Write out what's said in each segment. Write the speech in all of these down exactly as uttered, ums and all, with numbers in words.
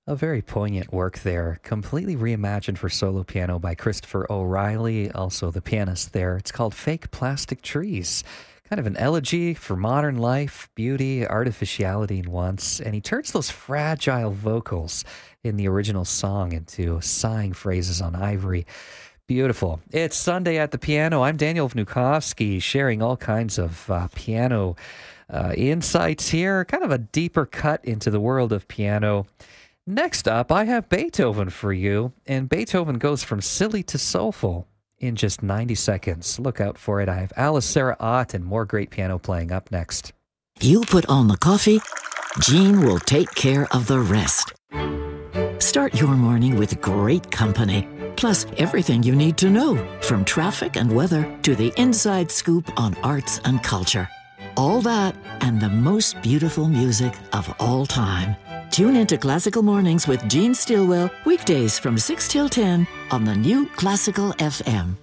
A very poignant work there, completely reimagined for solo piano by Christopher O'Reilly, also the pianist there. It's called Fake Plastic Trees. Kind of an elegy for modern life, beauty, artificiality in once, and he turns those fragile vocals in the original song into sighing phrases on ivory. Beautiful. It's Sunday at the Piano. I'm Daniel Vnukovsky, sharing all kinds of uh, piano uh, insights here, kind of a deeper cut into the world of piano. Next up, I have Beethoven for you, and Beethoven goes from silly to soulful in just ninety seconds. Look out for it. I have Alice Sarah Ott and more great piano playing up next. You put on the coffee, Jean will take care of the rest. Start your morning with great company, plus everything you need to know, from traffic and weather to the inside scoop on arts and culture. All that and the most beautiful music of all time. Tune into Classical Mornings with Jean Stilwell, weekdays from six till ten on the new Classical F M.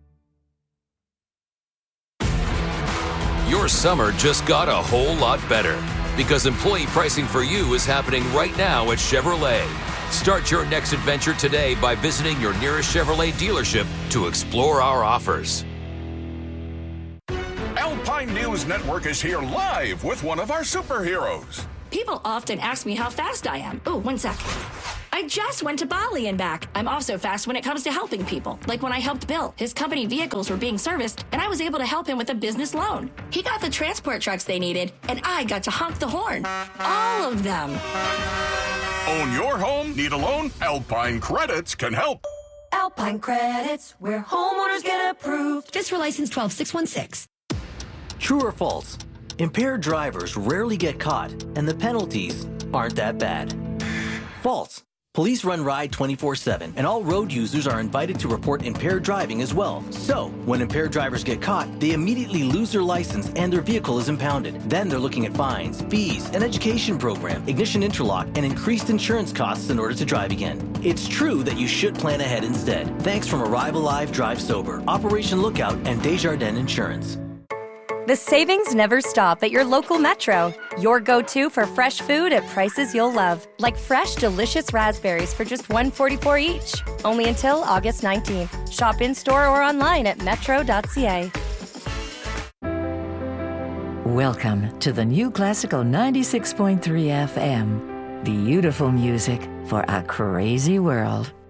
Your summer just got a whole lot better because employee pricing for you is happening right now at Chevrolet. Start your next adventure today by visiting your nearest Chevrolet dealership to explore our offers. Alpine News Network is here live with one of our superheroes. People often ask me how fast I am. Oh, one sec. I just went to Bali and back. I'm also fast when it comes to helping people. Like when I helped Bill. His company vehicles were being serviced, and I was able to help him with a business loan. He got the transport trucks they needed, and I got to honk the horn. All of them. Own your home? Need a loan? Alpine Credits can help. Alpine Credits, where homeowners get approved. Fiscal license twelve six one six. True or false? Impaired drivers rarely get caught, and the penalties aren't that bad. False. Police run Ride twenty-four seven, and all road users are invited to report impaired driving as well. So, when impaired drivers get caught, they immediately lose their license and their vehicle is impounded. Then they're looking at fines, fees, an education program, ignition interlock, and increased insurance costs in order to drive again. It's true that you should plan ahead instead. Thanks from Arrive Alive, Drive Sober, Operation Lookout, and Desjardins Insurance. The savings never stop at your local Metro. Your go-to for fresh food at prices you'll love. Like fresh, delicious raspberries for just one dollar and forty-four cents each. Only until August nineteenth. Shop in-store or online at metro dot c a. Welcome to the new Classical ninety-six point three F M. Beautiful music for a crazy world.